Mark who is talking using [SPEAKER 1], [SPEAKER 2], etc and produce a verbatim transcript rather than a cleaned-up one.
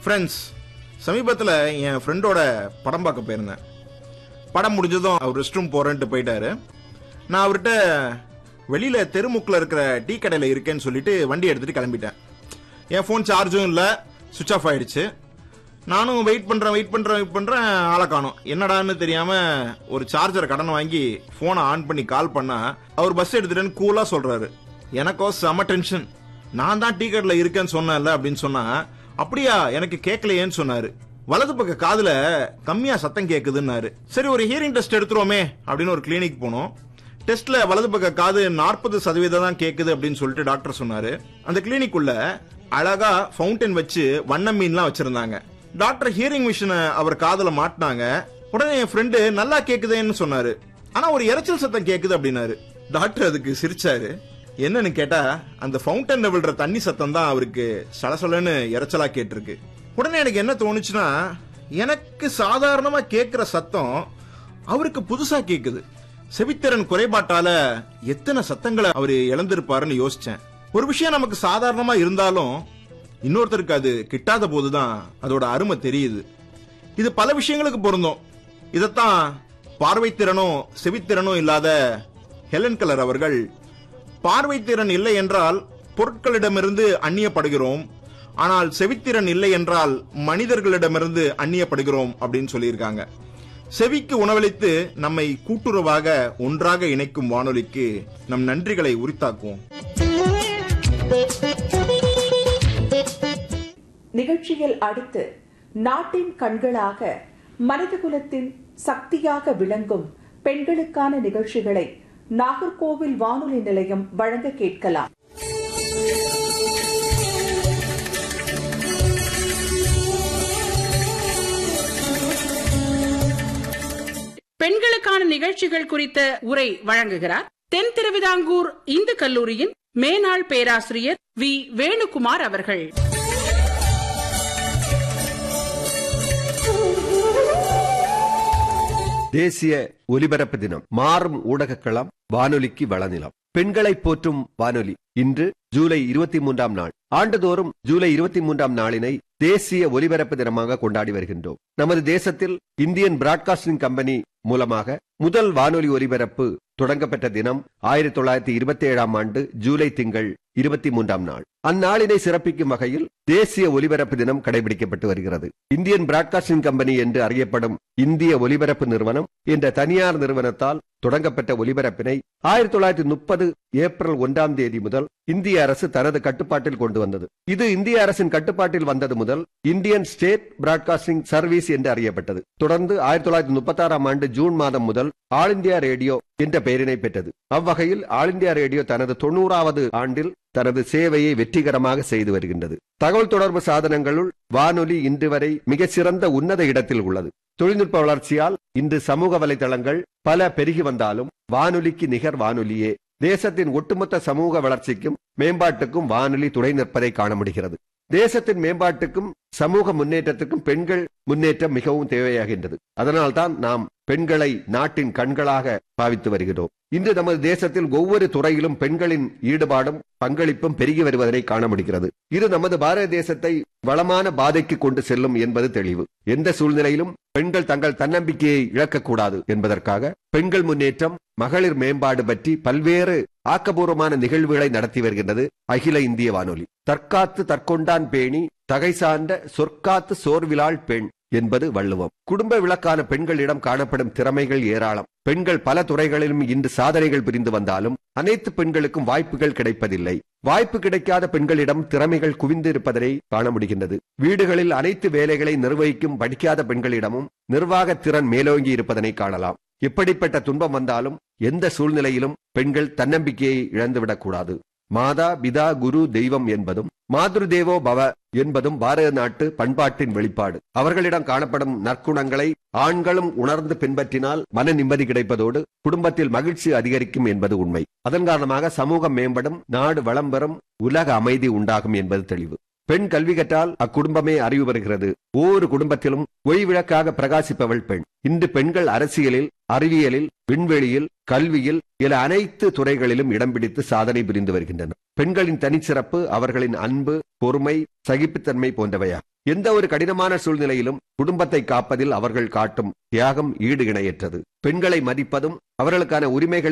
[SPEAKER 1] Friends, சமீபத்தில் என் ஃப்ரெண்டோட படம் பார்க்க போயிருந்தேன். படம் முடிஞ்சதும் அவர் ரெஸ்ட் ரூம் போறேன்ட்டு போயிட்டாரு. நான் அவர்கிட்ட வெளியில் தெருமுக்கில் இருக்கிற டீ கடையில் இருக்கேன்னு சொல்லிட்டு வண்டி எடுத்துகிட்டு கிளம்பிட்டேன். என் ஃபோன் சார்ஜும் இல்லை, சுவிட்ச் ஆஃப் ஆயிடுச்சு. நானும் வெயிட் பண்ணுறேன் வெயிட் பண்ணுறேன் வெயிட் பண்ணுறேன் ஆளை காணோம். என்னடான்னு தெரியாமல் ஒரு சார்ஜரை கடன் வாங்கி ஃபோனை ஆன் பண்ணி கால் பண்ணால் அவர் பஸ் எடுத்துட்டேன்னு கூலாக சொல்கிறாரு. எனக்கோ செம டென்ஷன். நான் தான் டீ கடையில் இருக்கேன்னு சொன்னேன்ல அப்படின்னு சொன்னால், அப்படியா எனக்கு கேட்கலையேன்னு சொன்னாரு. வலது பக்க காதுல கம்மியா சத்தம் கேக்குதுன்னாரு. சரி, ஒரு ஹியரிங் டெஸ்ட் எடுத்துருவோமே அப்படின்னு ஒரு கிளினிக் போனோம். டெஸ்ட்ல வலது பக்க காது நாற்பது சதவீதம் தான் கேக்குது அப்படின்னு சொல்லிட்டு டாக்டர் சொன்னாரு. அந்த கிளினிக் உள்ள அழகா ஃபவுண்டன் வச்சு வண்ண மீன்லாம் வச்சிருந்தாங்க. டாக்டர் ஹியரிங் மிஷினை அவர் காதுல மாட்டினாங்க. உடனே என் ஃப்ரெண்டு நல்லா கேக்குதுன்னு சொன்னாரு. ஆனா ஒரு இரைச்சல் சத்தம் கேக்குது அப்படின்னாரு. டாக்டர் அதுக்கு சிரிச்சாரு. என்னன்னு கேட்டா, அந்த ஃபவுண்டன்ல விழுற தண்ணி சத்தம் தான் அவருக்கு சலசலன்னு இறைச்சலா கேட்டிருக்கு. உடனே எனக்கு என்ன தோணுச்சுன்னா, எனக்கு சாதாரணமா கேட்கிற சத்தம் அவருக்கு புதுசா கேக்குது. செவித்திறன் குறைபாட்டால எத்தனை சத்தங்களை அவரு இழந்திருப்பாருன்னு யோசிச்சேன். ஒரு விஷயம் நமக்கு சாதாரணமா இருந்தாலும் இன்னொருத்தருக்கு அது கிட்டாத போதுதான் அதோட அருமை தெரியுது. இது பல விஷயங்களுக்கு பொருந்தும். இதத்தான் பார்வைத்திறனும் செவித்திறனும் இல்லாத ஹெலன் கெல்லர் அவர்கள், பார்வைத்திறன் இல்லை என்றால் பொருட்களிடமிருந்து அந்நியப்படுகிறோம், ஆனால் செவித்திறன் இல்லை என்றால் மனிதர்களிடமிருந்து அந்நியப்படுகிறோம் அப்படின்னு சொல்லியிருக்காங்க. செவிக்கு உணவளித்து நம்மை கூட்டுறவாக ஒன்றாக இணைக்கும் வானொலிக்கு நம் நன்றிகளை உரித்தாக்குவோம்.
[SPEAKER 2] நிகழ்ச்சியில் அடுத்து நாட்டின் கண்களாக மனிதகுலத்தின் சக்தியாக விளங்கும் பெண்களுக்கான நிகழ்ச்சிகளை நாகர்கோவில் வானொலி நிலையம் வழங்க கேட்கலாம்.
[SPEAKER 3] பெண்களுக்கான நிகழ்ச்சிகள் குறித்த உரை வழங்குகிறார் தென் திருவிதாங்கூர் இந்து கல்லூரியின் மேனாள் பேராசிரியர் வி வேணுகுமார் அவர்கள்.
[SPEAKER 4] தேசிய ஒலிபரப்பு தினம். மாறும் ஊடக களம், வானொலிக்கு வளநிலம். பெண்களை போற்றும் வானொலி இன்று ஜூலை இருபத்தி மூன்றாம் நாள். ஆண்டுதோறும் ஜூலை இருபத்தி மூன்றாம் நாளினை தேசிய ஒலிபரப்பு தினமாக கொண்டாடி வருகின்றோம். நமது தேசத்தில் இந்தியன் பிராட்காஸ்டிங் கம்பெனி மூலமாக முதல் வானொலி ஒலிபரப்பு தொடங்கப்பட்ட தினம் ஆயிரத்தி தொள்ளாயிரத்தி இருபத்தி ஏழாம் ஆண்டு ஜூலை திங்கள் இருபத்தி மூன்றாம் நாள். அந்நாளினை சிறப்பிக்கும் வகையில் தேசிய ஒலிபரப்பு தினம் கடைபிடிக்கப்பட்டு வருகிறது. இந்தியன் பிராட்காஸ்டிங் கம்பெனி என்று அறியப்படும் இந்திய ஒலிபரப்பு நிறுவனம் என்ற தனியார் நிறுவனத்தால் தொடங்கப்பட்ட ஒலிபரப்பினை ஆயிரத்தி தொள்ளாயிரத்தி முப்பது ஏப்ரல் ஒன்றாம் தேதி முதல் இந்திய அரசு தனது கட்டுப்பாட்டில் கொண்டு வந்தது. இது இந்திய அரசின் கட்டுப்பாட்டில் வந்தது முதல் இந்தியன் ஸ்டேட் பிராட்காஸ்டிங் சர்வீஸ் என்று அறியப்பட்டது. தொடர்ந்து ஆயிரத்தி தொள்ளாயிரத்தி முப்பத்தி ஆறாம் ஆண்டு ஜூன் மாதம் முதல் ஆல் இந்தியா ரேடியோ என்ற பெயரினை பெற்றது. அவ்வகையில் ஆல் இந்தியா ரேடியோ தனது தொண்ணூறாவது ஆண்டில் தனது சேவையை வெற்றிகரமாக செய்து வருகின்றது. தகவல் தொடர்பு சாதனங்களுள் வானொலி இன்று வரை மிக சிறந்த உன்னத இடத்தில் உள்ளது. தொழில்நுட்ப வளர்ச்சியால் இன்று சமூக வலைதளங்கள் பல பெருகி வந்தாலும் வானொலிக்கு நிகர் வானொலியே. தேசத்தின் ஒட்டுமொத்த சமூக வளர்ச்சிக்கும் மேம்பாட்டுக்கும் வானொலி துணை நிற்பதை காண முடிகிறது. தேசத்தின் மேம்பாட்டுக்கும் சமூக முன்னேற்றத்துக்கும் பெண்கள் முன்னேற்றம் மிகவும் தேவையாகின்றது. அதனால்தான் நாம் பெண்களை நாட்டின் கண்களாக பாவித்து வருகிறோம். இன்று நமது தேசத்தில் ஒவ்வொரு துறையிலும் பெண்களின் ஈடுபாடும் பங்களிப்பும் பெருகி வருவதை காண முடிகிறது. இது நமது பாரத தேசத்தை வளமான பாதைக்கு கொண்டு செல்லும் என்பது தெளிவு. எந்த சூழ்நிலையிலும் பெண்கள் தங்கள் தன்னம்பிக்கையை இழக்கக்கூடாது என்பதற்காக பெண்கள் முன்னேற்றம், மகளிர் மேம்பாடு பற்றி பல்வேறு ஆக்கபூர்வமான நிகழ்வுகளை நடத்தி வருகின்றது அகில இந்திய வானொலி. தற்காத்து தற்கொண்டான் பேணி தகை சார்ந்த சொற்காத்து சோர்விலாள் பெண் என்பது வள்ளுவம். குடும்ப விளக்கான பெண்களிடம் காணப்படும் திறமைகள் ஏராளம். பெண்கள் பல துறைகளிலும் இன்று சாதனைகள் புரிந்து வந்தாலும் அனைத்து பெண்களுக்கும் வாய்ப்புகள் கிடைப்பதில்லை. வாய்ப்பு கிடைக்காத பெண்களிடம் திறமைகள் குவிந்து இருப்பதை காண முடிகின்றது. வீடுகளில் அனைத்து வேலைகளை நிர்வகிக்கும் படிக்காத பெண்களிடமும் நிர்வாக திறன் மேலோங்கி இருப்பதனை காணலாம். எப்படிப்பட்ட துன்பம் வந்தாலும் எந்த சூழ்நிலையிலும் பெண்கள் தன்னம்பிக்கையை இழந்துவிடக்கூடாது. மாதா பிதா குரு தெய்வம் என்பதும் மாத்ரு தேவோ பவ என்பதும் பாரத நாட்டு பண்பாட்டின் வெளிப்பாடு. அவர்களிடம் காணப்படும் நற்குணங்களை ஆண்களும் உணர்ந்து பின்பற்றினால் மன நிம்மதி கிடைப்பதோடு குடும்பத்தில் மகிழ்ச்சி அதிகரிக்கும் என்பது உண்மை. அதன் காரணமாக சமூகம் மேம்படும், நாடு வளம் பெறும், உலக அமைதி உண்டாகும் என்பது தெளிவு. பெண் கல்வி கற்றால் அக்குடும்பமே அறிவு பெறுகிறது. ஒவ்வொரு குடும்பத்திலும் ஒய் விளக்காக பிரகாசிப்பவள் பெண். இன்று பெண்கள் அரசியலில், அறிவியலில், விண்வெளியில், கல்வியில் என அனைத்து துறைகளிலும் இடம் பிடித்து சாதனை புரிந்து வருகின்றனர். பெண்களின் தனிச்சிறப்பு அவர்களின் அன்பு, பொறுமை, சகிப்புத்தன்மை போன்றவையா. எந்த ஒரு கடினமான சூழ்நிலையிலும் குடும்பத்தை காப்பதில் அவர்கள் காட்டும் தியாகம் ஈடு இணையற்றது. பெண்களை மதிப்பதும் அவர்களுக்கான உரிமைகளை